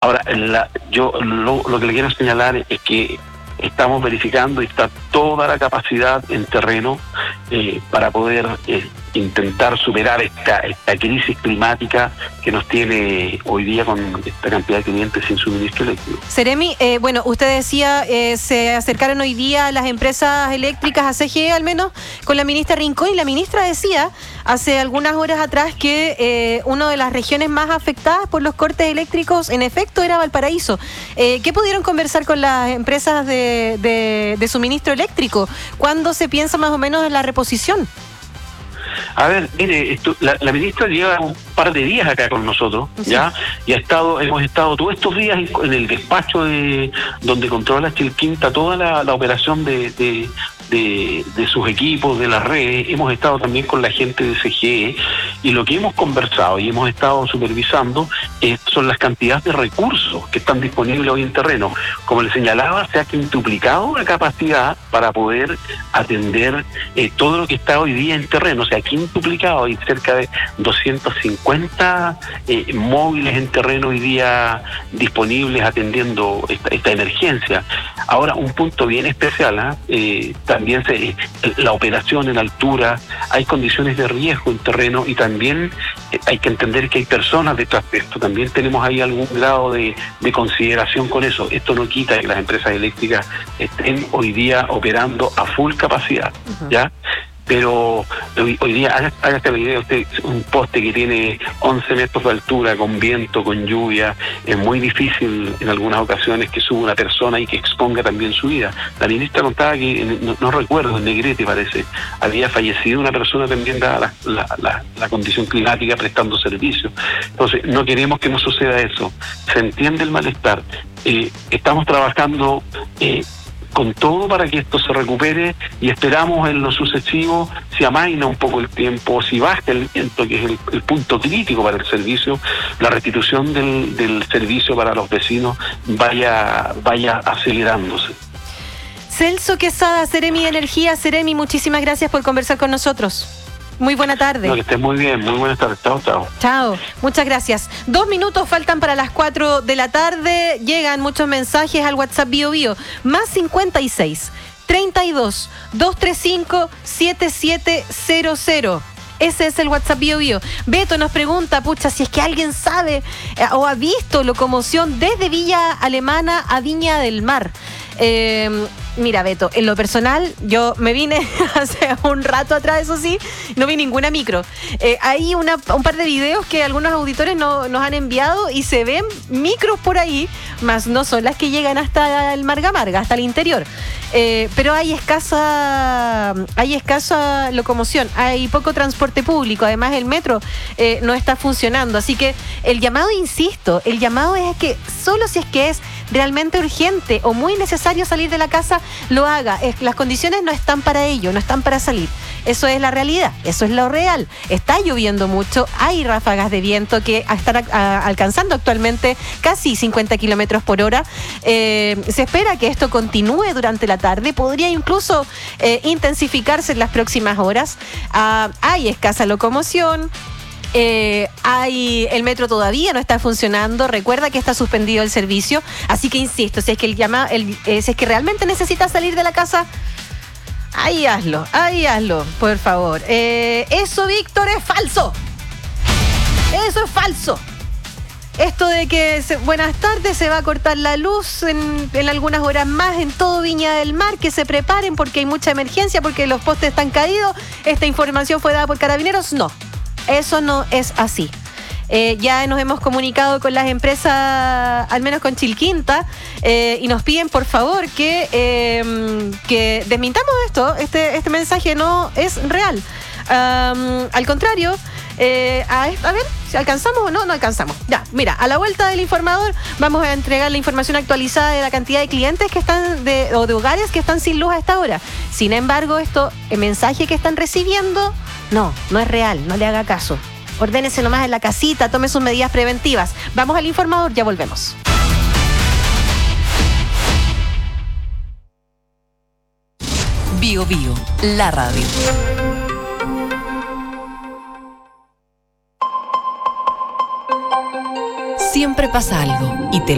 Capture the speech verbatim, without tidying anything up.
Ahora, la, yo lo, lo que le quiero señalar es que estamos verificando y está toda la capacidad en terreno eh, para poder eh, intentar superar esta, esta crisis climática que nos tiene hoy día con esta cantidad de clientes sin suministro eléctrico. Seremi, eh, bueno, usted decía, eh, se acercaron hoy día las empresas eléctricas a C G E al menos con la ministra Rincón, y la ministra decía hace algunas horas atrás que eh, una de las regiones más afectadas por los cortes eléctricos en efecto era Valparaíso. Eh, ¿Qué pudieron conversar con las empresas de, de, de suministro eléctrico? ¿Cuándo se piensa más o menos en la reposición? A ver, mire, esto, la, la ministra lleva un par de días acá con nosotros, sí. ya, y ha estado, hemos estado todos estos días en, en el despacho de donde controla Chilquinta toda la, la operación de, de, de, de sus equipos, de las redes. Hemos estado también con la gente de C G E, y lo que hemos conversado y hemos estado supervisando eh, son las cantidades de recursos que están disponibles hoy en terreno. Como les señalaba, se ha quintuplicado la capacidad para poder atender eh, todo lo que está hoy día en terreno. O sea, quintuplicado, hay cerca de doscientos cincuenta eh, móviles en terreno hoy día disponibles atendiendo esta, esta emergencia. Ahora, un punto bien especial, ¿eh? Eh, también se, la operación en altura, hay condiciones de riesgo en terreno, y también eh, hay que entender que hay personas detrás de esto. También tenemos ahí algún grado de, de consideración con eso. Esto no quita que las empresas eléctricas estén hoy día operando a full capacidad, uh-huh. ¿ya? Pero hoy, hoy día, hágase la idea usted, un poste que tiene once metros de altura, con viento, con lluvia, es muy difícil en algunas ocasiones que suba una persona y que exponga también su vida. La ministra contaba que, no, no recuerdo, en Negrete parece, había fallecido una persona también dada la, la, la, la condición climática prestando servicio. Entonces, no queremos que no suceda eso. Se entiende el malestar. Eh, estamos trabajando Eh, con todo para que esto se recupere, y esperamos en lo sucesivo, si amaina un poco el tiempo, si baja el viento, que es el, el punto crítico para el servicio, la restitución del, del servicio para los vecinos vaya, vaya acelerándose. Celso Quesada, Seremi de Energía. Seremi, muchísimas gracias por conversar con nosotros. Muy buena tarde. No, que estés muy bien, muy buenas tardes. Chao, chao. Chao, muchas gracias. Dos minutos faltan para las cuatro de la tarde. Llegan muchos mensajes al WhatsApp Bio Bio. Más cincuenta y seis, treinta y dos, doscientos treinta y cinco, setenta y siete cero cero. Ese es el WhatsApp Bio Bio. Beto nos pregunta, pucha, si es que alguien sabe eh, o ha visto locomoción desde Villa Alemana a Viña del Mar. Eh, mira, Beto, en lo personal, yo me vine hace un rato atrás, eso sí, no vi ninguna micro. Eh, hay una, un par de videos que algunos auditores no, nos han enviado y se ven micros por ahí, más no son las que llegan hasta el Marga Marga, hasta el interior. Eh, pero hay escasa, hay escasa locomoción, hay poco transporte público, además el metro eh, no está funcionando. Así que el llamado, insisto, el llamado es que solo si es que es realmente urgente o muy necesario salir de la casa, lo haga. Es, las condiciones no están para ello, no están para salir. Eso es la realidad, eso es lo real. Está lloviendo mucho, hay ráfagas de viento que están a, a, alcanzando actualmente casi cincuenta kilómetros por hora. Eh, se espera que esto continúe durante la tarde, podría incluso eh, intensificarse en las próximas horas. Ah, hay escasa locomoción. Eh, hay el metro todavía no está funcionando. Recuerda que está suspendido el servicio, así que insisto, si es que el llama, el, eh, si es que realmente necesitas salir de la casa, ahí hazlo, ahí hazlo, por favor. Eh, eso, Víctor, es falso. Eso es falso. Esto de que, se, buenas tardes, se va a cortar la luz en, en algunas horas más en todo Viña del Mar, que se preparen porque hay mucha emergencia, porque los postes están caídos. Esta información fue dada por Carabineros. No. Eso no es así. Eh, ya nos hemos comunicado con las empresas, al menos con Chilquinta, eh, y nos piden por favor que, eh, que desmintamos esto. Este, este mensaje no es real. Um, al contrario, eh, a, a ver si alcanzamos o no, no alcanzamos. Ya, mira, a la vuelta del informador vamos a entregar la información actualizada de la cantidad de clientes que están de, o de hogares que están sin luz a esta hora. Sin embargo, esto, el mensaje que están recibiendo, no, no es real, no le haga caso. Ordénese nomás en la casita, tome sus medidas preventivas. Vamos al informador, ya volvemos. Bio Bio, la radio. Siempre pasa algo y te